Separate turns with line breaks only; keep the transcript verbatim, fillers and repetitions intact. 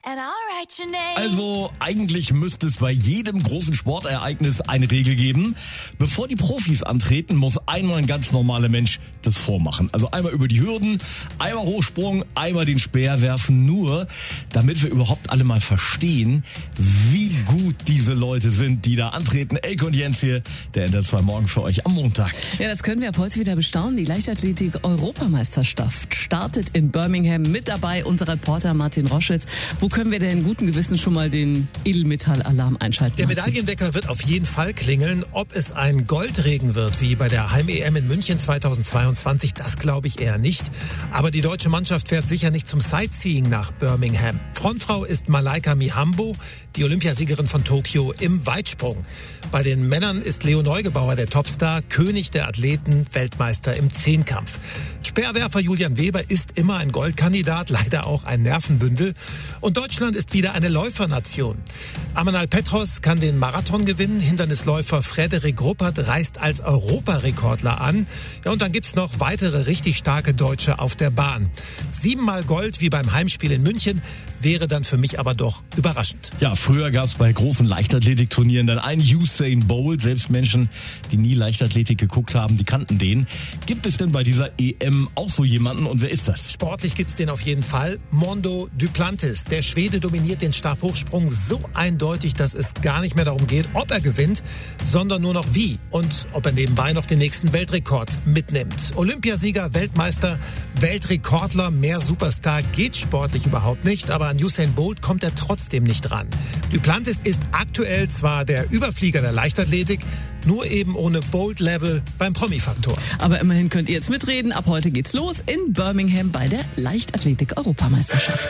And I'll write your name.
Also eigentlich müsste es bei jedem großen Sportereignis eine Regel geben. Bevor die Profis antreten, muss einmal ein ganz normaler Mensch das vormachen. Also einmal über die Hürden, einmal Hochsprung, einmal den Speer werfen. Nur, damit wir überhaupt alle mal verstehen, wie gut diese Leute sind, die da antreten. Elke und Jens hier, der N D R zwei Morgen für euch am Montag.
Ja, das können wir ab heute wieder bestaunen. Die Leichtathletik-Europameisterschaft startet in Birmingham. Mit dabei unser Reporter Martin Roschitz. Wo können wir denn guten Gewissens schon mal den Edelmetall-Alarm einschalten?
Der Medaillenwecker wird auf jeden Fall klingeln. Ob es ein Goldregen wird, wie bei der Heim-E M in München zweitausendzweiundzwanzig, das glaube ich eher nicht. Aber die deutsche Mannschaft fährt sicher nicht zum Sightseeing nach Birmingham. Frontfrau ist Malaika Mihambo, die Olympiasiegerin von Tokio im Weitsprung. Bei den Männern ist Leo Neugebauer der Topstar, König der Athleten, Weltmeister im Zehnkampf. Speerwerfer Julian Weber ist immer ein Goldkandidat, leider auch ein Nervenbündel. Und Deutschland ist wieder eine Läufernation. Amanal Petros kann den Marathon gewinnen. Hindernisläufer Frederik Ruppert reist als Europarekordler an. Ja, und dann gibt's noch weitere richtig starke Deutsche auf der Bahn. Siebenmal Gold wie beim Heimspiel in München wäre dann für mich aber doch überraschend.
Ja, früher gab es bei großen Leichtathletikturnieren dann einen Usain Bolt. Selbst Menschen, die nie Leichtathletik geguckt haben, die kannten den. Gibt es denn bei dieser E M auch so jemanden und wer ist das?
Sportlich gibt's den auf jeden Fall. Mondo Duplantis. Der Schwede dominiert den Stabhochsprung so eindeutig, dass es gar nicht mehr darum geht, ob er gewinnt, sondern nur noch wie und ob er nebenbei noch den nächsten Weltrekord mitnimmt. Olympiasieger, Weltmeister, Weltrekordler, mehr Superstar geht sportlich überhaupt nicht, aber an Usain Bolt kommt er trotzdem nicht ran. Duplantis ist aktuell zwar der Überflieger der Leichtathletik, nur eben ohne Bolt-Level beim Promi-Faktor.
Aber immerhin könnt ihr jetzt mitreden. Ab heute geht's los in Birmingham bei der Leichtathletik-Europameisterschaft.